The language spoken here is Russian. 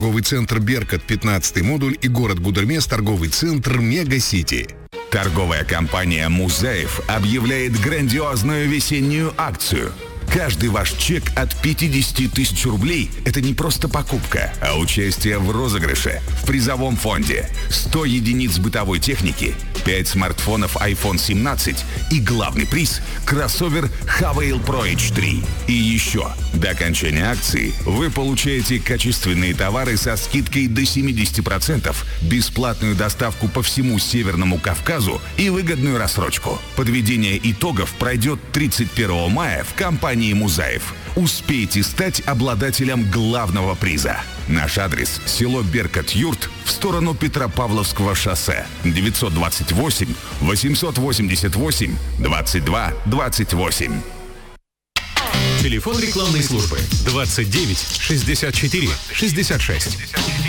Торговый центр «Беркот», 15-й модуль и город Гудермес, торговый центр «Мега-Сити». Торговая компания «Музаев» объявляет грандиозную весеннюю акцию. Каждый ваш чек от 50 тысяч рублей – это не просто покупка, а участие в розыгрыше в призовом фонде. 100 единиц бытовой техники, 5 смартфонов iPhone 17 и главный приз – кроссовер Havail Pro H3. И еще, до окончания акции вы получаете качественные товары со скидкой до 70%, бесплатную доставку по всему Северному Кавказу и выгодную рассрочку. Подведение итогов пройдет 31 мая в компании «Музаев». Успейте стать обладателем главного приза. Наш адрес – село Беркот-Юрт в сторону Петропавловского шоссе. 928 888 22 28. Телефон рекламной службы 29 64 66.